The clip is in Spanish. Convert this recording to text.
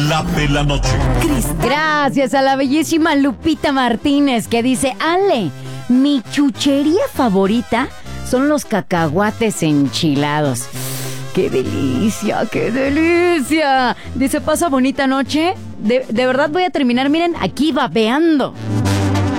late la noche. Gracias a la bellísima Lupita Martínez, que dice: Ale, mi chuchería favorita son los cacahuates enchilados. ¡Qué delicia, qué delicia! Dice: pasa bonita noche. De verdad voy a terminar, miren, aquí babeando.